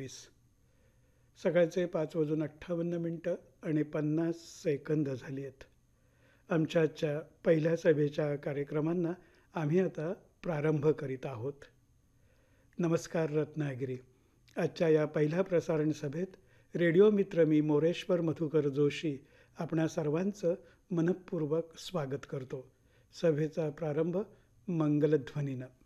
2026. सकाळचे 5:58 आणि 50 सेकंद झाली आहेत. आमच्या आजच्या पहिल्या सभेच्या कार्यक्रमांना आम्ही आता प्रारंभ करीत आहोत. नमस्कार रत्नागिरी. आजच्या या पहिल्या प्रसारण सभेत रेडिओ मित्र मी मोरेश्वर मधुकर जोशी आपणा सर्वांचं मनःपूर्वक स्वागत करतो. सभेचा प्रारंभ मंगलध्वनीनं.